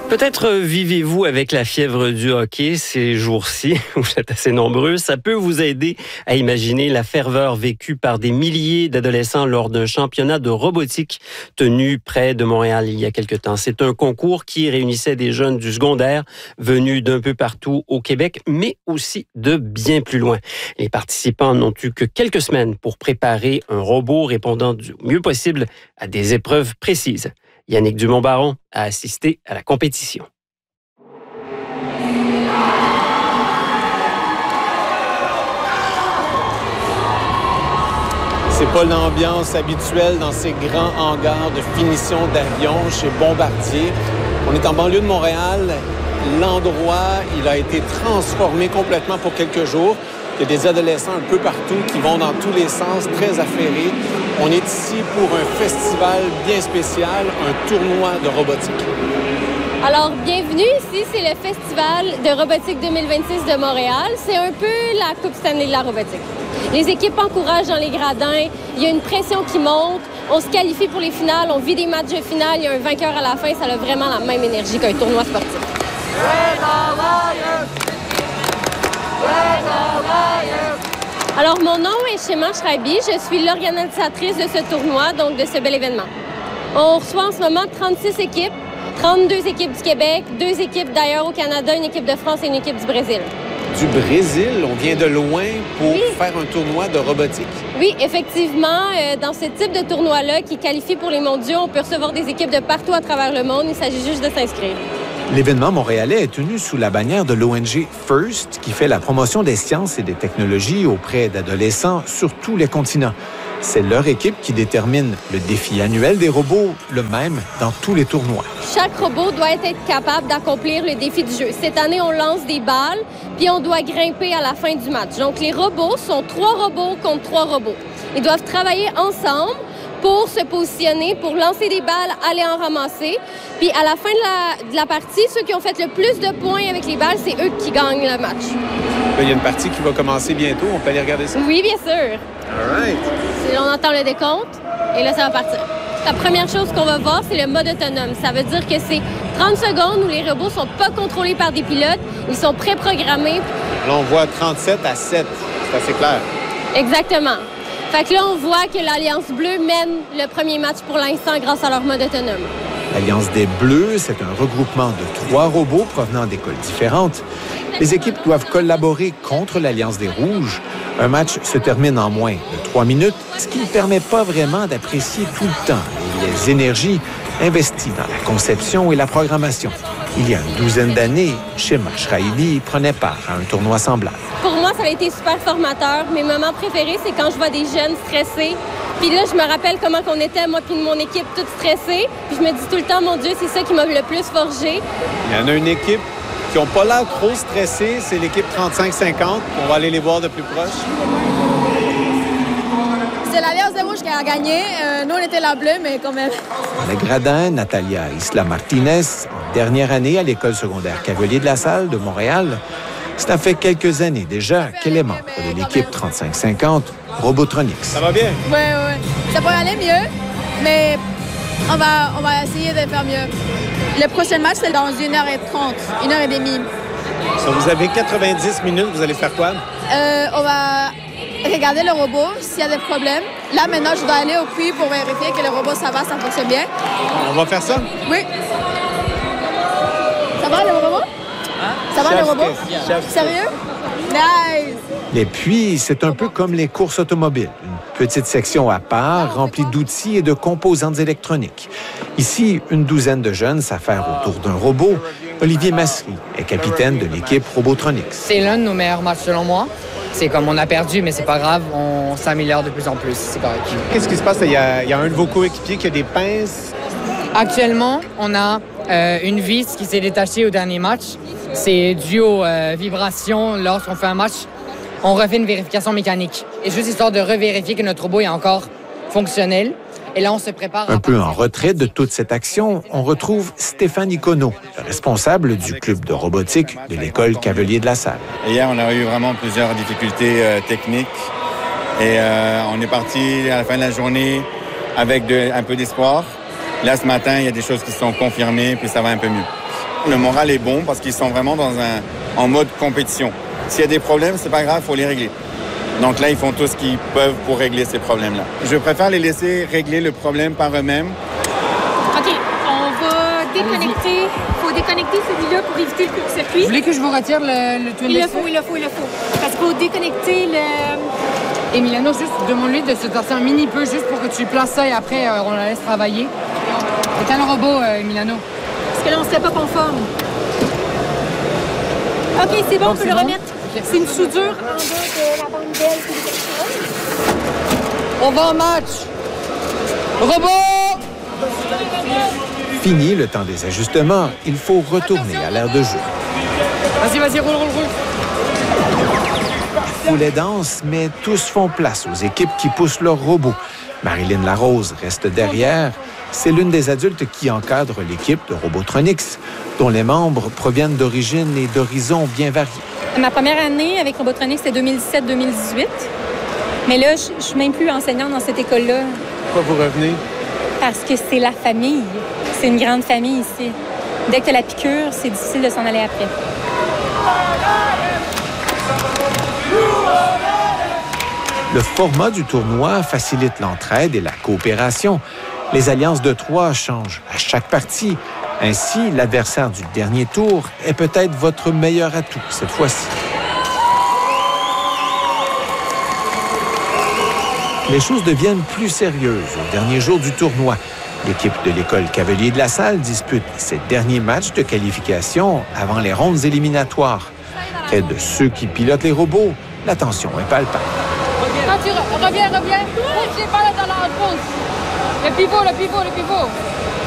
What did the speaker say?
Peut-être vivez-vous avec la fièvre du hockey ces jours-ci, vous êtes assez nombreux. Ça peut vous aider à imaginer la ferveur vécue par des milliers d'adolescents lors d'un championnat de robotique tenu près de Montréal il y a quelque temps. C'est un concours qui réunissait des jeunes du secondaire venus d'un peu partout au Québec, mais aussi de bien plus loin. Les participants n'ont eu que quelques semaines pour préparer un robot répondant du mieux possible à des épreuves précises. Yannick Dumont-Baron a assisté à la compétition. C'est pas l'ambiance habituelle dans ces grands hangars de finition d'avions chez Bombardier. On est en banlieue de Montréal. L'endroit, il a été transformé complètement pour quelques jours. Il y a des adolescents un peu partout qui vont dans tous les sens, très affairés. On est ici pour un festival bien spécial, un tournoi de robotique. Alors, bienvenue ici, c'est le Festival de robotique 2026 de Montréal. C'est un peu la Coupe Stanley de la robotique. Les équipes encouragent dans les gradins, il y a une pression qui monte, on se qualifie pour les finales, on vit des matchs de finale, il y a un vainqueur à la fin, ça a vraiment la même énergie qu'un tournoi sportif. Alors, mon nom est Shema Shraibi. Je suis l'organisatrice de ce tournoi, donc de ce bel événement. On reçoit en ce moment 36 équipes, 32 équipes du Québec, 2 équipes d'ailleurs au Canada, une équipe de France et une équipe du Brésil. Du Brésil, on vient de loin pour faire un tournoi de robotique. Oui, effectivement, dans ce type de tournoi-là qui qualifie pour les mondiaux, on peut recevoir des équipes de partout à travers le monde. Il s'agit juste de s'inscrire. L'événement montréalais est tenu sous la bannière de l'ONG FIRST, qui fait la promotion des sciences et des technologies auprès d'adolescents sur tous les continents. C'est leur équipe qui détermine le défi annuel des robots, le même dans tous les tournois. Chaque robot doit être capable d'accomplir le défi du jeu. Cette année, on lance des balles, puis on doit grimper à la fin du match. Donc, les robots sont 3 robots contre 3 robots. Ils doivent travailler ensemble pour se positionner, pour lancer des balles, aller en ramasser. Puis à la fin de la partie, ceux qui ont fait le plus de points avec les balles, c'est eux qui gagnent le match. Là, il y a une partie qui va commencer bientôt. On peut aller regarder ça? Oui, bien sûr. All right. On entend le décompte et là, ça va partir. La première chose qu'on va voir, c'est le mode autonome. Ça veut dire que c'est 30 secondes où les robots ne sont pas contrôlés par des pilotes. Ils sont préprogrammés. Là, on voit 37 à 7. C'est assez clair. Exactement. Fait que là, on voit que l'Alliance Bleue mène le premier match pour l'instant grâce à leur mode autonome. L'Alliance des Bleus, c'est un regroupement de 3 robots provenant d'écoles différentes. Les équipes doivent collaborer contre l'Alliance des Rouges. Un match se termine en moins de 3 minutes, ce qui ne permet pas vraiment d'apprécier tout le temps et les énergies investies dans la conception et la programmation. Il y a une douzaine d'années, Shema Shraibi prenait part à un tournoi semblable. Pour moi, ça a été super formateur. Mes moments préférés, c'est quand je vois des jeunes stressés. Puis là, je me rappelle comment on était, moi puis mon équipe, toute stressée. Puis je me dis tout le temps, mon Dieu, c'est ça qui m'a le plus forgé. Il y en a une équipe qui n'ont pas l'air trop stressée, c'est l'équipe 35-50. On va aller les voir de plus proche. C'est l'Alliance des Rouges qui a gagné. Nous, on était la bleue, mais quand même. Les gradins, Natalia Isla Martinez, en dernière année à l'École secondaire Cavelier de la Salle de Montréal. Cela fait quelques années déjà qu'elle est membre de l'équipe 35-50 Robotronics. Ça va bien? Oui. Ça pourrait aller mieux, mais on va essayer de faire mieux. Le prochain match, c'est dans 1h30, 1h30. So, vous avez 90 minutes, vous allez faire quoi? On va regarder le robot, s'il y a des problèmes. Là, maintenant, je dois aller au puits pour vérifier que le robot, ça va, ça fonctionne bien. On va faire ça? Oui. Ça va, le robot? Ça va, le robot? Sérieux? Nice! Les puits, c'est un peu comme les courses automobiles. Une petite section à part, remplie d'outils et de composantes électroniques. Ici, une douzaine de jeunes s'affairent autour d'un robot. Olivier Massery est capitaine de l'équipe Robotronics. C'est l'un de nos meilleurs matchs, selon moi. C'est comme on a perdu, mais c'est pas grave, on s'améliore de plus en plus, c'est correct. Qu'est-ce qui se passe? Il y a un de vos coéquipiers qui a des pinces. Actuellement, on a une vis qui s'est détachée au dernier match. C'est dû aux vibrations lorsqu'on fait un match. On refait une vérification mécanique. Et juste histoire de revérifier que notre robot est encore fonctionnel. Et là, on se prépare... Un peu en retrait de toute cette action, on retrouve Stéphane Icono, le responsable du club de robotique de l'École Cavelier de la Salle. Hier, on a eu vraiment plusieurs difficultés techniques. Et on est parti à la fin de la journée avec un peu d'espoir. Là, ce matin, il y a des choses qui sont confirmées, puis ça va un peu mieux. Le moral est bon parce qu'ils sont vraiment en mode compétition. S'il y a des problèmes, c'est pas grave, il faut les régler. Donc là, ils font tout ce qu'ils peuvent pour régler ces problèmes-là. Je préfère les laisser régler le problème par eux-mêmes. OK, on va déconnecter. Il faut déconnecter celui-là pour éviter le court-circuit. Vous voulez que je vous retire le twin Il le faut. Parce qu'il faut déconnecter le... Emiliano, juste demande-lui de se tasser un mini peu, juste pour que tu places ça et après, on la laisse travailler. Éteins le robot, Emiliano. Parce que là, on ne serait pas conforme. OK, c'est bon, on peut le remettre. Okay. C'est une soudure en bas de la bande d'aile. On va en match! Robot! Fini le temps des ajustements, il faut retourner à l'ère de jeu. Vas-y, roule. Foulet dense, mais tous font place aux équipes qui poussent leurs robots. Marilyn Larose reste derrière. C'est l'une des adultes qui encadre l'équipe de Robotronics, dont les membres proviennent d'origines et d'horizons bien variés. Ma première année avec Robotronics, c'était 2017-2018. Mais là, je ne suis même plus enseignante dans cette école-là. Pourquoi vous revenez? Parce que c'est la famille. C'est une grande famille ici. Dès que tu as la piqûre, c'est difficile de s'en aller après. Le format du tournoi facilite l'entraide et la coopération. Les alliances de trois changent à chaque partie. Ainsi, l'adversaire du dernier tour est peut-être votre meilleur atout cette fois-ci. Les choses deviennent plus sérieuses au dernier jour du tournoi. L'équipe de l'école Cavalier de la Salle dispute ses derniers matchs de qualification avant les rondes éliminatoires. Près de ceux qui pilotent les robots, la tension est palpable. Reviens. J'ai pas là dans la pause. Le pivot.